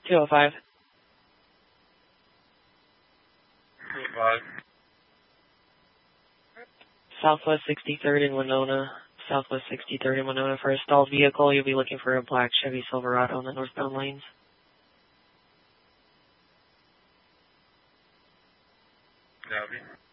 205. 205. Southwest 63rd in Winona. Southwest 63rd in Winona. For a stalled vehicle, you'll be looking for a black Chevy Silverado on the northbound lanes. Copy.